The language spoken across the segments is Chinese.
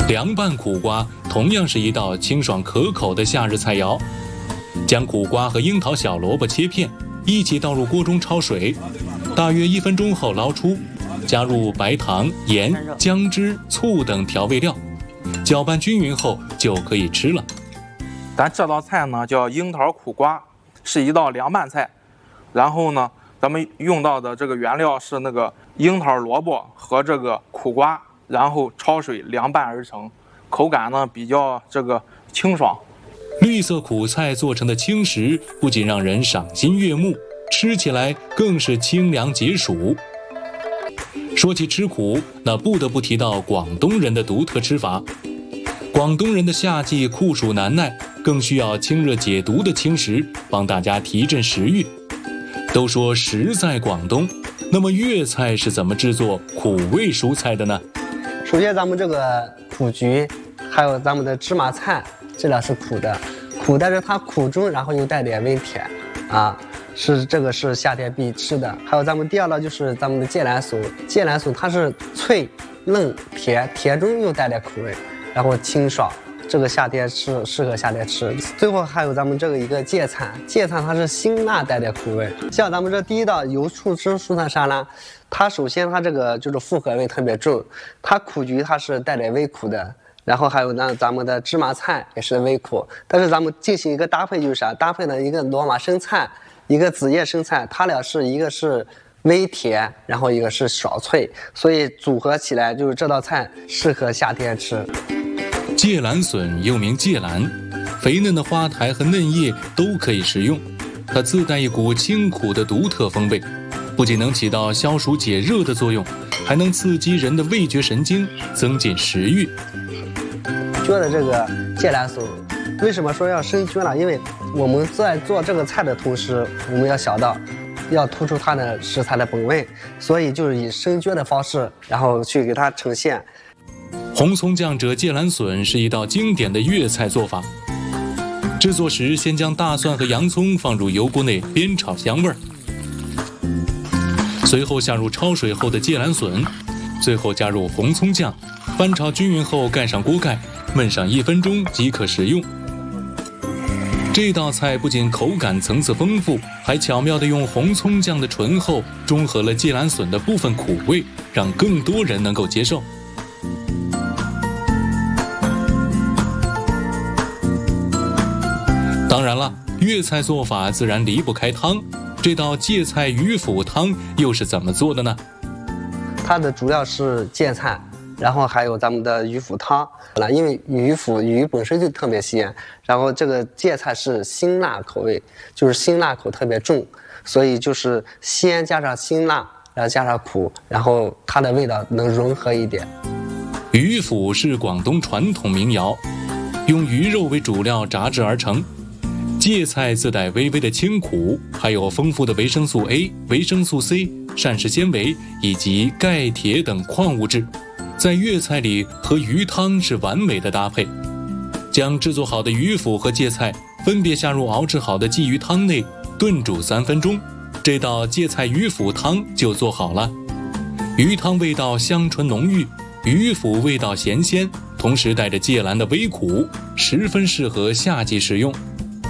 凉拌苦瓜同样是一道清爽可口的夏日菜肴。将苦瓜和樱桃、小萝卜切片，一起倒入锅中焯水，大约1分钟后捞出，加入白糖、盐、姜汁、醋等调味料，搅拌均匀后就可以吃了。 咱这道菜呢叫樱桃苦瓜，是一道凉拌菜。然后呢，咱们用到的这个原料是那个樱桃、萝卜和这个苦瓜，然后焯水凉拌而成，口感呢比较清爽。 绿色苦菜做成的轻食，不仅让人赏心悦目，吃起来更是清凉解暑。说起吃苦，那不得不提到广东人的独特吃法。广东人的夏季酷暑难耐，更需要清热解毒的轻食，帮大家提振食欲。都说食在广东，那么粤菜是怎么制作苦味蔬菜的呢？ 首先咱们这个苦菊，还有咱们的芝麻菜，这俩是苦的，但是它苦中然后又带点微甜啊，这个是夏天必吃的。还有咱们第二道就是咱们的芥兰笋，它是脆嫩甜中又带点苦味，然后清爽，这个夏天适合夏天吃。最后还有咱们这个一个芥菜它是辛辣带点苦味。像咱们这第一道油醋汁蔬菜沙拉，它首先它这个就是复合味特别重，它苦菊它是带点微苦的。然后还有呢，咱们的芝麻菜也是微苦，但是咱们进行一个搭配，就是啥？搭配呢，一个罗马生菜，一个紫叶生菜，它俩一个是微甜，然后一个是爽脆，所以组合起来就是这道菜适合夏天吃。 芥兰笋又名芥兰，肥嫩的花苔和嫩叶都可以食用，它自带一股清苦的独特风味，不仅能起到消暑解热的作用，还能刺激人的味觉神经，增进食欲。 撅的这个芥兰笋，为什么说要生撅呢？因为我们在做这个菜的同时，我们要想到要突出它的食材的本味，所以就是以生撅的方式，然后去给它呈现。 红葱酱褶芥兰笋是一道经典的粤菜做法。制作时，先将大蒜和洋葱放入油锅内煸炒香味儿，随后下入焯水后的芥兰笋，最后加入红葱酱，翻炒均匀后盖上锅盖，焖上1分钟即可食用。这道菜不仅口感层次丰富，还巧妙地用红葱酱的醇厚中和了芥兰笋的部分苦味，让更多人能够接受。当然了，粤菜做法自然离不开汤，这道芥菜鱼腐汤又是怎么做的呢？ 它的主要是芥菜，然后还有咱们的鱼腐汤。因为鱼本身就特别鲜，然后这个芥菜是辛辣口味，就是辛辣口特别重，所以就是鲜加上辛辣，然后加上苦，然后它的味道能融合一点。 鱼腐是广东传统民谣，用鱼肉为主料炸制而成。芥菜自带微微的清苦，还有丰富的维生素 A、维生素 C、膳食纤维以及钙、铁等矿物质，在粤菜里和鱼汤是完美的搭配。将制作好的鱼腐和芥菜分别下入熬制好的鲫鱼汤内，炖煮3分钟，这道芥菜鱼腐汤就做好了。鱼汤味道香醇浓郁，鱼腐味道咸鲜，同时带着芥兰的微苦，十分适合夏季食用。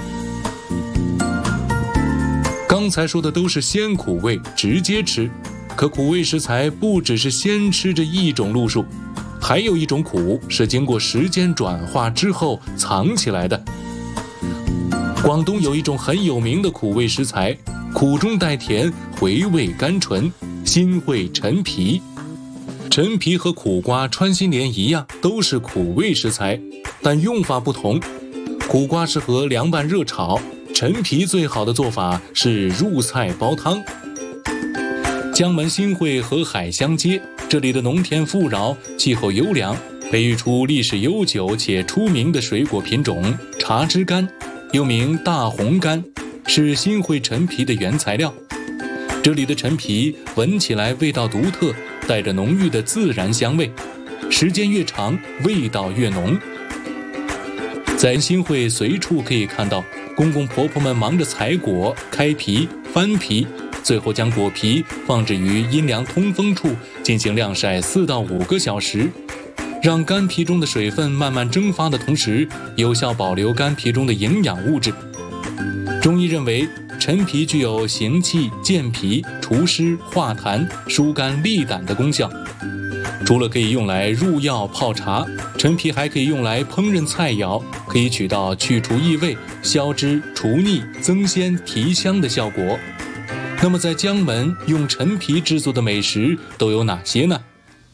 刚才说的都是鲜苦味，直接吃。可苦味食材不只是先吃这一种路数，还有一种苦是经过时间转化之后藏起来的。广东有一种很有名的苦味食材，苦中带甜，回味甘醇，新会陈皮。陈皮和苦瓜、穿心莲一样，都是苦味食材，但用法不同。苦瓜适合凉拌热炒，陈皮最好的做法是入菜煲汤。江门新会和海相接，这里的农田富饶，气候优良，培育出历史悠久且出名的水果品种茶枝柑，又名大红柑，是新会陈皮的原材料。这里的陈皮闻起来味道独特，带着浓郁的自然香味，时间越长，味道越浓。在新会随处可以看到公公婆婆们忙着采果、开皮、翻皮，最后将果皮放置于阴凉通风处进行晾晒4到5个小时。 让干皮中的水分慢慢蒸发的同时，有效保留干皮中的营养物质。中医认为，陈皮具有行气、健脾、除湿、化痰、疏肝利胆的功效。除了可以用来入药泡茶，陈皮还可以用来烹饪菜肴，可以起到去除异味、消脂、除腻、增鲜、提香的效果。那么在江门用陈皮制作的美食都有哪些呢？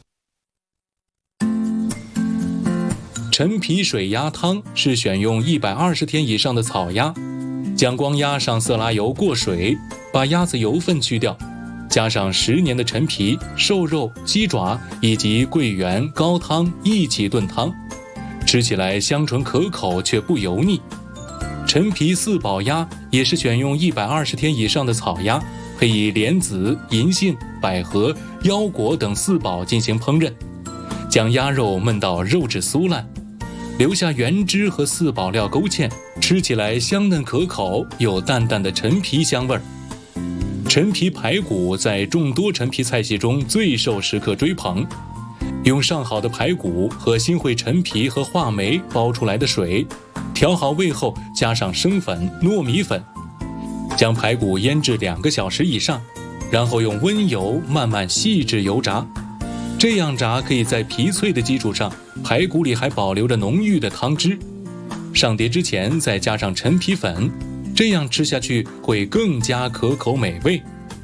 陈皮水鸭汤是选用120天以上的草鸭，将光鸭上色拉油过水，把鸭子油分去掉，加上10年的陈皮、瘦肉、鸡爪以及桂圆、高汤一起炖汤，吃起来香醇可口却不油腻。陈皮四宝鸭也是选用120天以上的草鸭，配以莲子、银杏、百合、腰果等四宝进行烹饪，将鸭肉焖到肉质酥烂，留下原汁和四宝料勾芡，吃起来香嫩可口，有淡淡的陈皮香味儿。陈皮排骨在众多陈皮菜系中最受食客追捧。用上好的排骨和新烩陈皮和话梅煲出来的水，调好味后加上生粉、糯米粉，将排骨腌制2个小时以上，然后用温油慢慢细致油炸。这样炸可以在皮脆的基础上，排骨里还保留着浓郁的汤汁。上碟之前再加上陈皮粉，这样吃下去会更加可口美味。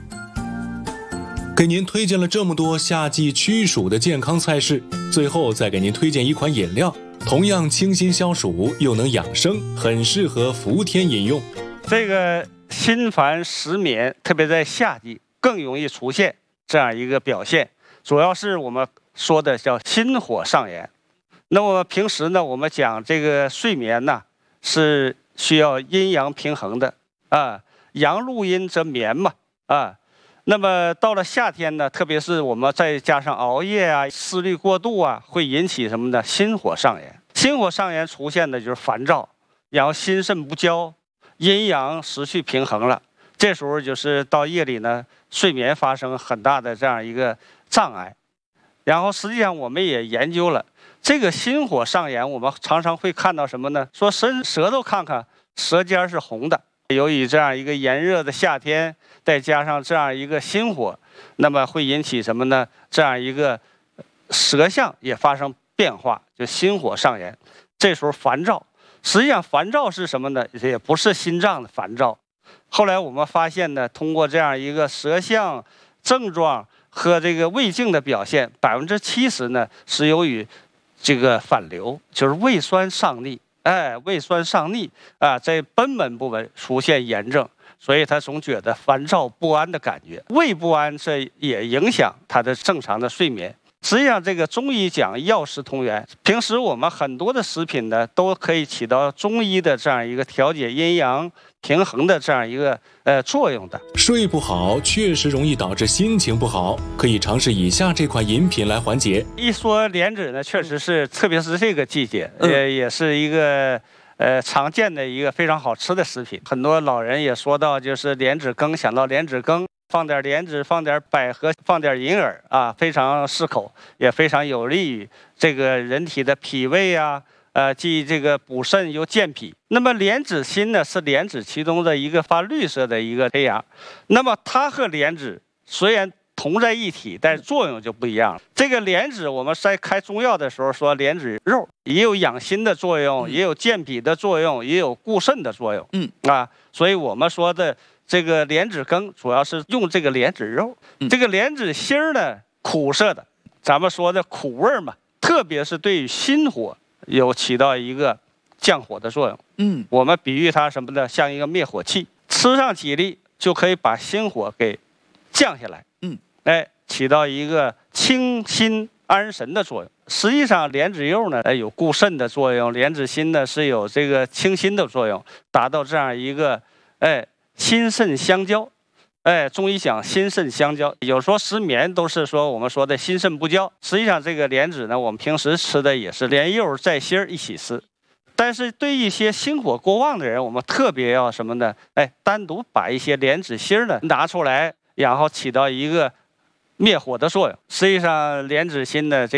给您推荐了这么多夏季驱暑的健康菜式，最后再给您推荐一款饮料，同样清心消暑又能养生，很适合伏天饮用。 这个心烦失眠，特别在夏季更容易出现这样一个表现，主要是我们说的叫心火上炎。那么平时呢，我们讲这个睡眠呢是需要阴阳平衡的啊，阳入阴则眠嘛啊。那么到了夏天呢，特别是我们再加上熬夜啊、思虑过度啊，会引起什么呢？心火上炎。心火上炎出现的就是烦躁，然后心肾不交，阴阳失去平衡了。这时候就是到夜里呢，睡眠发生很大的这样一个障碍。然后实际上我们也研究了这个心火上炎，我们常常会看到什么呢？说伸舌头看看，舌尖是红的。由于这样一个炎热的夏天，再加上这样一个心火，那么会引起什么呢？这样一个舌象也发生变化，就心火上炎。这时候烦躁，实际上烦躁是什么呢？也不是心脏的烦躁。后来我们发现呢，通过这样一个舌象症状和这个胃镜的表现，70%呢是由于这个反流，就是胃酸上逆。胃酸上逆啊，在贲门部位出现炎症，所以他总觉得烦躁不安的感觉。胃不安，这也影响他的正常的睡眠。实际上，这个中医讲药食同源，平时我们很多的食品呢，都可以起到中医的这样一个调节阴阳平衡的这样一个作用的。 睡不好确实容易导致心情不好，可以尝试以下这款饮品来缓解。 一说莲子呢，确实是，特别是这个季节，也是一个常见的一个非常好吃的食品。很多老人也说到，就是莲子羹，想到莲子羹。放点莲子，放点百合，放点银耳啊，非常适口，也非常有利于这个人体的脾胃啊，既这个补肾又健脾。那么莲子心呢，是莲子其中的一个发绿色的一个胚芽，那么它和莲子虽然同在一体，但是作用就不一样了。这个莲子我们在开中药的时候说，莲子肉也有养心的作用，也有健脾的作用，也有固肾的作用。所以我们说的这个莲子羹主要是用这个莲子肉，这个莲子心儿呢苦涩的，咱们说的苦味嘛，特别是对于心火有起到一个降火的作用。我们比喻它什么呢？像一个灭火器，吃上几粒就可以把心火给降下来。起到一个清心安神的作用。实际上，莲子肉呢，有固肾的作用；莲子心呢，是有这个清心的作用，达到这样一个，心肾相交。中医讲心肾相交，有时候失眠都是说我们说的心肾不交。实际上，这个莲子呢，我们平时吃的也是连肉带心儿一起吃。但是对一些心火过旺的人，我们特别要什么呢？单独把一些莲子心儿呢拿出来，然后起到一个灭火的作用。实际上，莲子心的这